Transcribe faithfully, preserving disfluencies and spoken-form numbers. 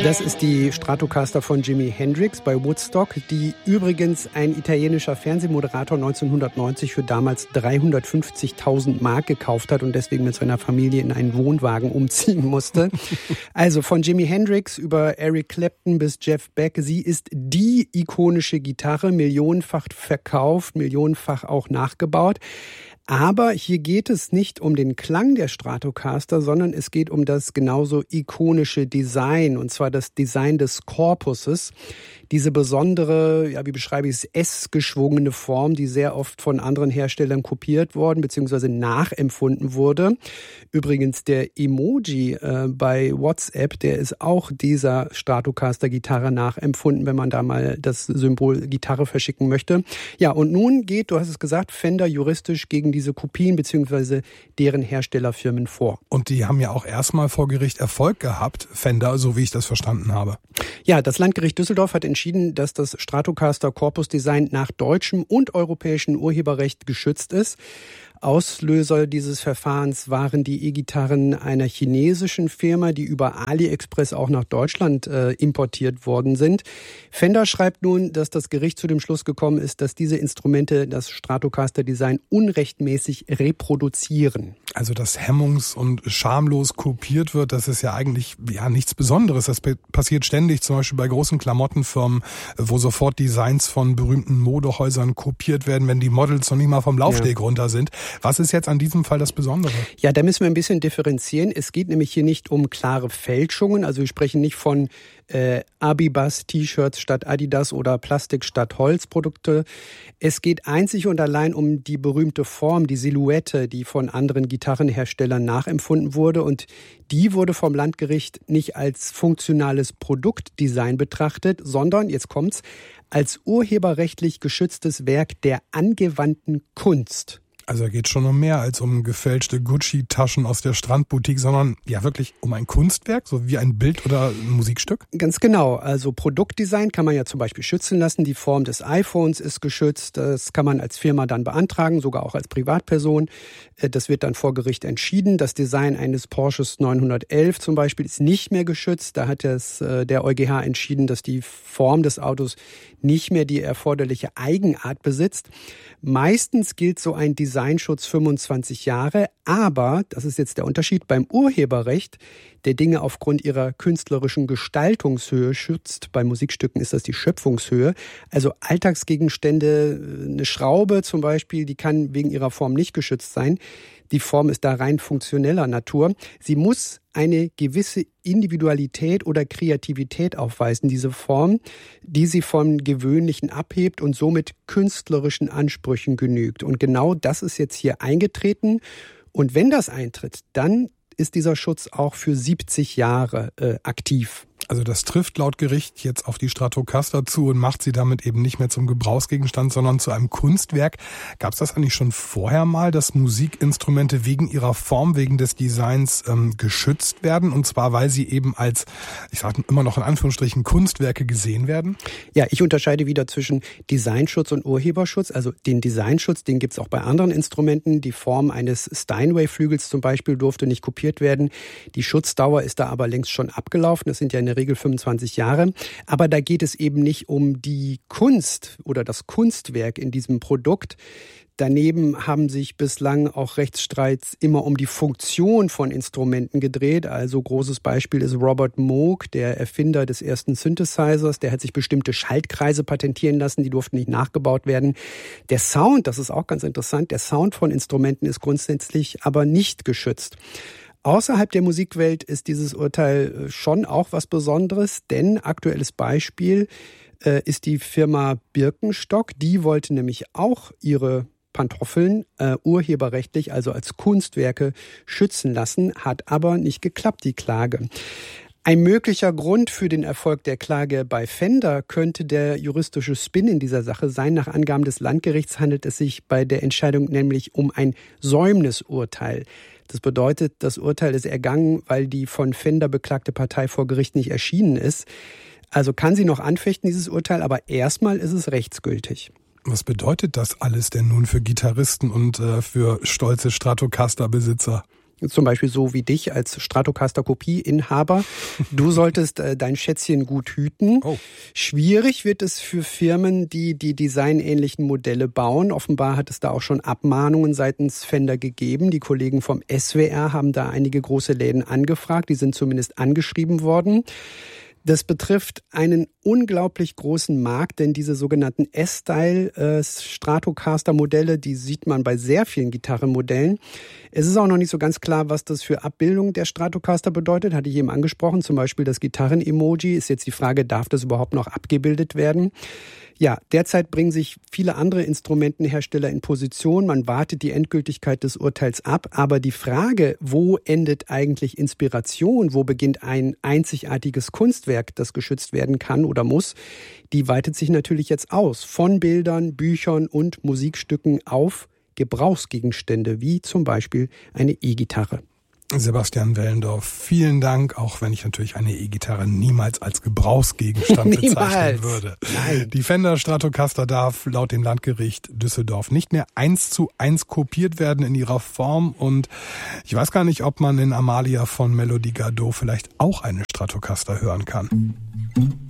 Das ist die Stratocaster von Jimi Hendrix bei Woodstock, die übrigens ein italienischer Fernsehmoderator neunzehnhundertneunzig für damals dreihundertfünfzigtausend Mark gekauft hat und deswegen mit seiner Familie in einen Wohnwagen umziehen musste. Also von Jimi Hendrix über Eric Clapton bis Jeff Beck. Sie ist die ikonische Gitarre, millionenfach verkauft, millionenfach auch nachgebaut. Aber hier geht es nicht um den Klang der Stratocaster, sondern es geht um das genauso ikonische Design, und zwar das Design des Korpuses. Diese besondere, ja, wie beschreibe ich es, S-geschwungene Form, die sehr oft von anderen Herstellern kopiert worden bzw. nachempfunden wurde. Übrigens der Emoji äh, bei WhatsApp, der ist auch dieser Stratocaster-Gitarre nachempfunden, wenn man da mal das Symbol Gitarre verschicken möchte. Ja, und nun geht, du hast es gesagt, Fender juristisch gegen diese Kopien bzw. deren Herstellerfirmen vor. Und die haben ja auch erstmal vor Gericht Erfolg gehabt, Fender, so wie ich das verstanden habe. Ja, das Landgericht Düsseldorf hat entschieden, dass das Stratocaster Korpusdesign nach deutschem und europäischem Urheberrecht geschützt ist. Auslöser dieses Verfahrens waren die E-Gitarren einer chinesischen Firma, die über AliExpress auch nach Deutschland äh, importiert worden sind. Fender schreibt nun, dass das Gericht zu dem Schluss gekommen ist, dass diese Instrumente das Stratocaster-Design unrechtmäßig reproduzieren. Also dass hemmungs- und schamlos kopiert wird, das ist ja eigentlich ja nichts Besonderes. Das passiert ständig, zum Beispiel bei großen Klamottenfirmen, wo sofort Designs von berühmten Modehäusern kopiert werden, wenn die Models noch nicht mal vom Laufsteg ja. runter sind. Was ist jetzt an diesem Fall das Besondere? Ja, da müssen wir ein bisschen differenzieren. Es geht nämlich hier nicht um klare Fälschungen. Also wir sprechen nicht von äh, Abibas-T-Shirts statt Adidas oder Plastik statt Holzprodukte. Es geht einzig und allein um die berühmte Form, die Silhouette, die von anderen Gitarrenherstellern nachempfunden wurde. Und die wurde vom Landgericht nicht als funktionales Produktdesign betrachtet, sondern, jetzt kommt's, als urheberrechtlich geschütztes Werk der angewandten Kunst. Also da geht es schon um mehr als um gefälschte Gucci-Taschen aus der Strandboutique, sondern ja wirklich um ein Kunstwerk, so wie ein Bild oder ein Musikstück? Ganz genau. Also Produktdesign kann man ja zum Beispiel schützen lassen. Die Form des iPhones ist geschützt. Das kann man als Firma dann beantragen, sogar auch als Privatperson. Das wird dann vor Gericht entschieden. Das Design eines Porsches neunhundertelf zum Beispiel ist nicht mehr geschützt. Da hat das, der EuGH entschieden, dass die Form des Autos nicht mehr die erforderliche Eigenart besitzt. Meistens gilt so ein Designschutz fünfundzwanzig Jahre, aber, das ist jetzt der Unterschied, beim Urheberrecht, der Dinge aufgrund ihrer künstlerischen Gestaltungshöhe schützt. Bei Musikstücken ist das die Schöpfungshöhe. Also Alltagsgegenstände, eine Schraube zum Beispiel, die kann wegen ihrer Form nicht geschützt sein. Die Form ist da rein funktioneller Natur. Sie muss eine gewisse Individualität oder Kreativität aufweisen, diese Form, die sie vom Gewöhnlichen abhebt und somit künstlerischen Ansprüchen genügt. Und genau das ist jetzt hier eingetreten. Und wenn das eintritt, dann ist dieser Schutz auch für siebzig Jahre äh, aktiv. Also das trifft laut Gericht jetzt auf die Stratocaster zu und macht sie damit eben nicht mehr zum Gebrauchsgegenstand, sondern zu einem Kunstwerk. Gab es das eigentlich schon vorher mal, dass Musikinstrumente wegen ihrer Form, wegen des Designs ähm, geschützt werden? Und zwar, weil sie eben als, ich sage immer noch in Anführungsstrichen, Kunstwerke gesehen werden? Ja, ich unterscheide wieder zwischen Designschutz und Urheberschutz. Also den Designschutz, den gibt es auch bei anderen Instrumenten. Die Form eines Steinway-Flügels zum Beispiel durfte nicht kopiert werden. Die Schutzdauer ist da aber längst schon abgelaufen. Das sind ja in der Regel fünfundzwanzig Jahre. Aber da geht es eben nicht um die Kunst oder das Kunstwerk in diesem Produkt. Daneben haben sich bislang auch Rechtsstreits immer um die Funktion von Instrumenten gedreht. Also großes Beispiel ist Robert Moog, der Erfinder des ersten Synthesizers. Der hat sich bestimmte Schaltkreise patentieren lassen, die durften nicht nachgebaut werden. Der Sound, das ist auch ganz interessant, der Sound von Instrumenten ist grundsätzlich aber nicht geschützt. Außerhalb der Musikwelt ist dieses Urteil schon auch was Besonderes, denn aktuelles Beispiel äh, ist die Firma Birkenstock. Die wollte nämlich auch ihre Pantoffeln äh, urheberrechtlich, also als Kunstwerke, schützen lassen, hat aber nicht geklappt, die Klage. Ein möglicher Grund für den Erfolg der Klage bei Fender könnte der juristische Spin in dieser Sache sein. Nach Angaben des Landgerichts handelt es sich bei der Entscheidung nämlich um ein Säumnisurteil. Das bedeutet, das Urteil ist ergangen, weil die von Fender beklagte Partei vor Gericht nicht erschienen ist. Also kann sie noch anfechten, dieses Urteil, aber erstmal ist es rechtsgültig. Was bedeutet das alles denn nun für Gitarristen und äh, für stolze Stratocaster-Besitzer? Zum Beispiel so wie dich als Stratocaster-Kopie-Inhaber. Du solltest äh, dein Schätzchen gut hüten. Oh. Schwierig wird es für Firmen, die die designähnlichen Modelle bauen. Offenbar hat es da auch schon Abmahnungen seitens Fender gegeben. Die Kollegen vom S W R haben da einige große Läden angefragt. Die sind zumindest angeschrieben worden. Das betrifft einen unglaublich großen Markt, denn diese sogenannten S-Style-Stratocaster-Modelle, die sieht man bei sehr vielen Gitarrenmodellen. Es ist auch noch nicht so ganz klar, was das für Abbildung der Stratocaster bedeutet, hatte ich eben angesprochen. Zum Beispiel das Gitarren-Emoji. Ist jetzt die Frage, darf das überhaupt noch abgebildet werden? Ja, derzeit bringen sich viele andere Instrumentenhersteller in Position. Man wartet die Endgültigkeit des Urteils ab. Aber die Frage, wo endet eigentlich Inspiration, wo beginnt ein einzigartiges Kunstwerk, das geschützt werden kann oder muss, die weitet sich natürlich jetzt aus. Von Bildern, Büchern und Musikstücken auf Gebrauchsgegenstände, wie zum Beispiel eine E-Gitarre. Sebastian Wellendorf, vielen Dank, auch wenn ich natürlich eine E-Gitarre niemals als Gebrauchsgegenstand bezeichnen würde. Nein. Die Fender Stratocaster darf laut dem Landgericht Düsseldorf nicht mehr eins zu eins kopiert werden in ihrer Form und ich weiß gar nicht, ob man in Amalia von Melody Gardot vielleicht auch eine Stratocaster hören kann.